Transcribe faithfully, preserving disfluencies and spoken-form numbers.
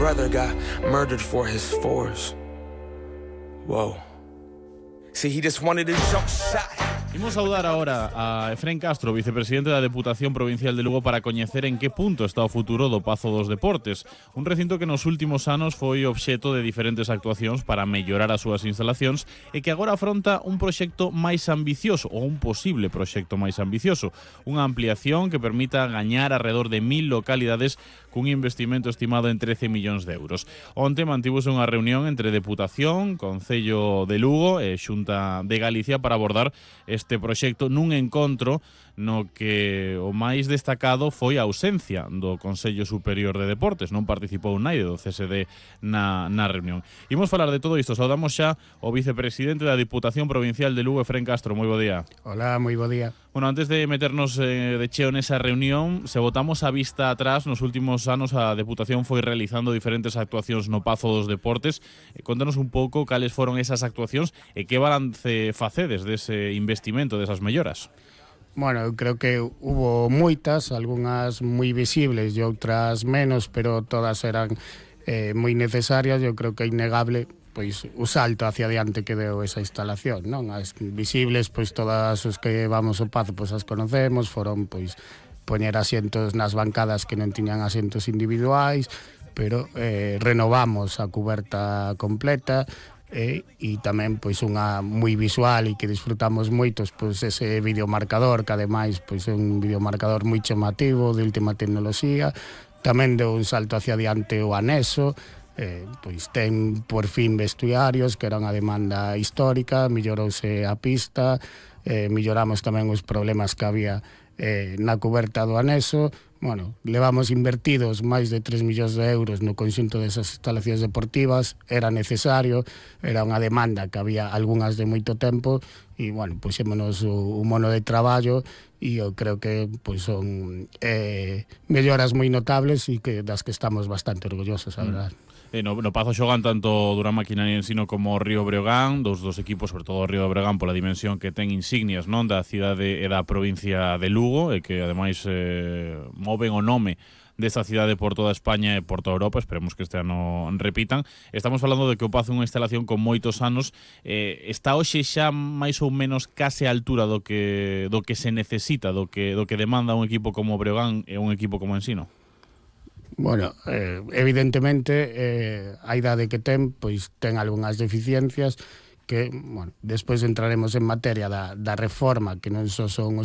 Brother got murdered for his force. Whoa. See, he just wanted a jump shot. Imos saudar agora a Efrén Castro, vicepresidente da Deputación Provincial de Lugo, para coñecer en que punto está o futuro do Pazo dos Deportes, un recinto que nos últimos anos foi obxecto de diferentes actuacións para mellorar as súas instalacións e que agora afronta un proxecto máis ambicioso, ou un posible proxecto máis ambicioso, unha ampliación que permita gañar alrededor de mil localidades cun investimento estimado en trece millóns de euros. Onte mantivose unha reunión entre Deputación, Concello de Lugo e Xunta de Galicia para abordar este proxecto nun encontro no que o máis destacado foi a ausencia do Consello Superior de Deportes. Non participou naide do C S D na, na reunión. Imos falar de todo isto. Saudamos xa o vicepresidente da Diputación Provincial de Lugo, Efrén Castro. Moi bo día. Hola, moi bo día. Bueno, antes de meternos eh, de cheo nesa reunión, se botamos a vista atrás, nos últimos anos a Deputación foi realizando diferentes actuacións no Pazo dos Deportes. Eh, contanos un pouco cales foron esas actuacións e que balance facedes dese investimento, desas melloras. Bueno, eu creo que hubo moitas, algunhas moi visibles e outras menos, pero todas eran eh, moi necesarias. Eu creo que é innegable pois o salto hacia adiante que deu esa instalación, non? As visibles, pois todas os que vamos ao Pazo pois as conocemos, foron pois poñer asientos nas bancadas que non tiñan asientos individuais, pero eh, renovamos a cuberta completa. E, e tamén pois unha moi visual e que disfrutamos moitos, pois ese videomarcador que ademais pois é un videomarcador moi chamativo, de última tecnoloxía. Tamén deu un salto hacia adiante o anexo, eh, pois ten por fin vestuarios, que era unha demanda histórica, mellorouse a pista, eh, melloramos tamén os problemas que había eh, na cuberta do anexo. Bueno, levamos invertidos máis de tres millóns de euros no conxunto desas instalacións deportivas, era necesario, era unha demanda que había algunhas de moito tempo e, bueno, puxémonos o, o mono de traballo e eu creo que pois son eh, melloras moi notables e que das que estamos bastante orgullosos, a verdade. Mm. Eh, no, no Pazo xogan tanto Durán Maquinaria Ensino como o Río Breogán, dos dos equipos, sobre todo o Río Breogán pola dimensión que ten insignias, non, da cidade e da provincia de Lugo, e que ademais eh, moven o nome desta cidade por toda España e por toda Europa. Esperemos que este ano repitan. Estamos falando de que o Pazo é unha instalación con moitos anos. Eh, está hoxe xa máis ou menos case a altura do que do que se necesita, do que do que demanda un equipo como Breogán e un equipo como Ensino. Bueno, eh, evidentemente eh, a idade que ten pois ten algunhas deficiencias que, bueno, despois entraremos en materia da, da reforma, que non só son os